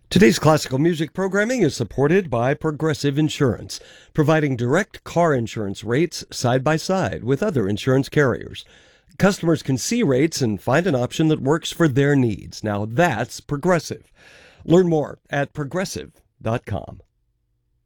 Today's classical music programming is supported by Progressive Insurance, providing direct car insurance rates side by side with other insurance carriers. Customers can see rates and find an option that works for their needs. Now that's Progressive. Learn more at progressive.com.